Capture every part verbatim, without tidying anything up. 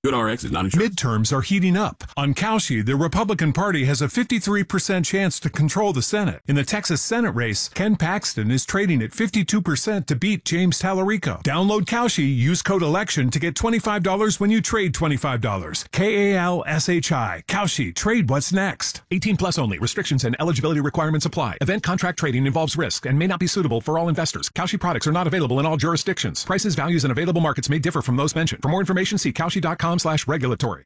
GoodRx is not insured. Midterms are heating up. On Kalshi, the Republican Party has a fifty-three percent chance to control the Senate. In the Texas Senate race, Ken Paxton is trading at fifty-two percent to beat James Tallarico. Download Kalshi, use code ELECTION to get twenty-five dollars when you trade twenty-five dollars. K A L S H I. Kalshi. Trade what's next. eighteen plus only. Restrictions and eligibility requirements apply. Event contract trading involves risk and may not be suitable for all investors. Kalshi products are not available in all jurisdictions. Prices, values, and available markets may differ from those mentioned. For more information, see kalshi dot com slash regulatory.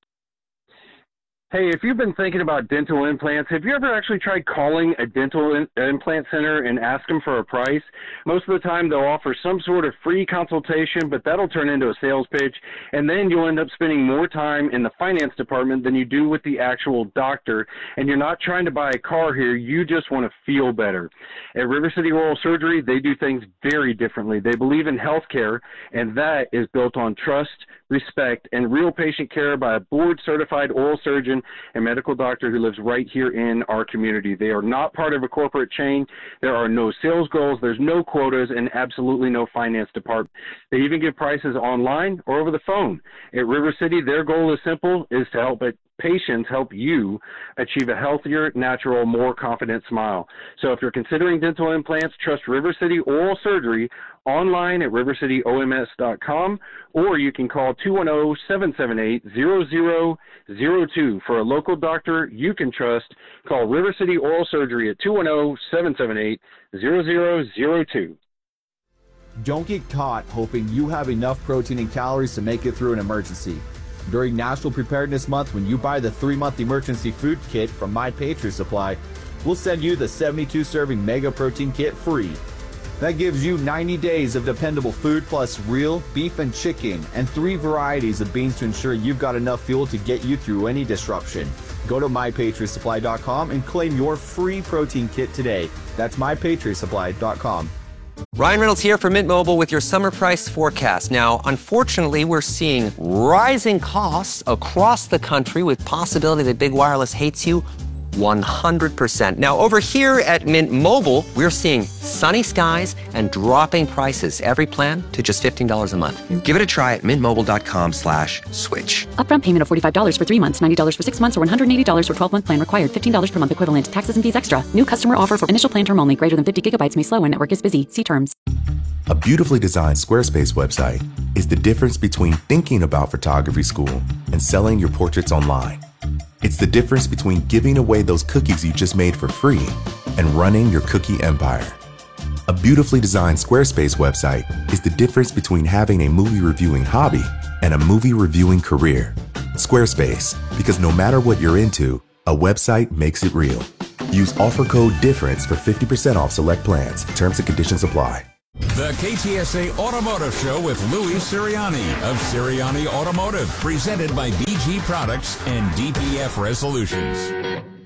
Hey, if you've been thinking about dental implants, have you ever actually tried calling a dental in- implant center and ask them for a price? Most of the time they'll offer some sort of free consultation, but that'll turn into a sales pitch, and then you'll end up spending more time in the finance department than you do with the actual doctor, and you're not trying to buy a car here, you just want to feel better. At River City Oral Surgery, they do things very differently. They believe in healthcare, and that is built on trust, respect, and real patient care by a board-certified oral surgeon and medical doctor who lives right here in our community. They are not part of a corporate chain. There are no sales goals. There's no quotas and absolutely no finance department. They even give prices online or over the phone. At River City, their goal is simple, is to help it. Patients help you achieve a healthier, natural, more confident smile. So if you're considering dental implants, trust River City Oral Surgery online at river city o m s dot com, or you can call two one zero, seven seven eight, zero zero zero two. For a local doctor you can trust, call River City Oral Surgery at two one zero, seven seven eight, zero zero zero two. Don't get caught hoping you have enough protein and calories to make it through an emergency. During National Preparedness Month, when you buy the three-month emergency food kit from My Patriot Supply, we'll send you the seventy-two serving Mega Protein Kit free. That gives you ninety days of dependable food plus real beef and chicken and three varieties of beans to ensure you've got enough fuel to get you through any disruption. Go to my patriot supply dot com and claim your free protein kit today. That's my patriot supply dot com. Ryan Reynolds here for Mint Mobile with your summer price forecast. Now, unfortunately, we're seeing rising costs across the country with possibility that big wireless hates you one hundred percent. Now, over here at Mint Mobile, we're seeing sunny skies and dropping prices. Every plan to just fifteen dollars a month. Give it a try at mintmobile.com slash switch. Upfront payment of forty-five dollars for three months, ninety dollars for six months, or one hundred eighty dollars for twelve-month plan required. fifteen dollars per month equivalent. Taxes and fees extra. New customer offer for initial plan term only. Greater than fifty gigabytes may slow when network is busy. See terms. A beautifully designed Squarespace website is the difference between thinking about photography school and selling your portraits online. It's the difference between giving away those cookies you just made for free and running your cookie empire. A beautifully designed Squarespace website is the difference between having a movie reviewing hobby and a movie reviewing career. Squarespace, because no matter what you're into, a website makes it real. Use offer code DIFFERENCE for fifty percent off select plans. Terms and conditions apply. The K T S A Automotive Show with Louis Sirianni of Sirianni Automotive, presented by B G Products and D P F Resolutions.